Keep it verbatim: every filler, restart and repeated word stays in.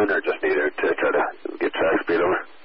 or just need her to try to get track speed over?